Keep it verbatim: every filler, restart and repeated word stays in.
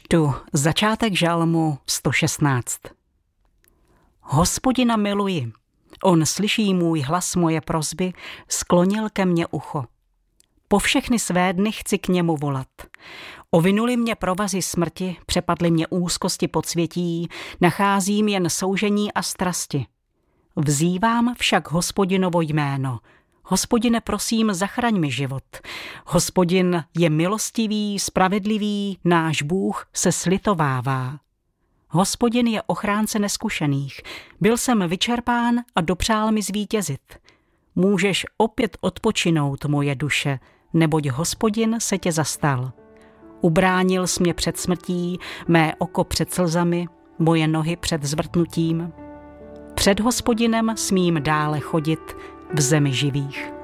Čtu začátek žalmu sto šestnáct. Hospodina miluji, on slyší můj hlas, moje prosby, sklonil ke mně ucho. Po všechny své dny chci k němu volat. Ovinuli mě provazy smrti, přepadly mě úzkosti podsvětí, nacházím jen soužení a strasti. Vzývám však Hospodinovo jméno. Hospodine, prosím, zachraň mi život. Hospodin je milostivý, spravedlivý, náš Bůh se slitovává. Hospodin je ochránce neskušených. Byl jsem vyčerpán a dopřál mi zvítězit. Můžeš opět odpočinout, moje duše, neboť Hospodin se tě zastal. Ubránil jsi mě před smrtí, mé oko před slzami, moje nohy před zvrtnutím. Před Hospodinem smím dále chodit v zemi živých.